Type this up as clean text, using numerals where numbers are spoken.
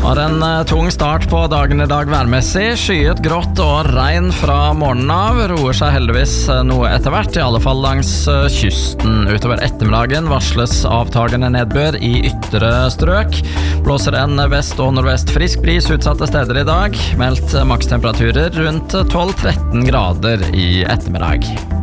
Har en tung start på dagen I dag værmessig. Skyet, grått og regn fra morgenen av. Roer seg heldigvis noe etter hvert, I alle fall langs kysten. Utover ettermiddagen varsles avtagende nedbør I ytre strøk. Blåser en vest og nordvest frisk bris utsatte steder I dag. Meldt makstemperaturer rundt 12-13 grader I ettermiddag.